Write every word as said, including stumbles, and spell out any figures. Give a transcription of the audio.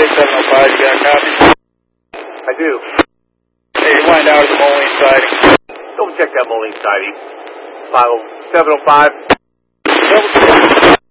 State seven oh five, you got a copy? I do. Hey, you're flying down to the Moline siding. Go and check that Moline siding. File seven oh five. Double check.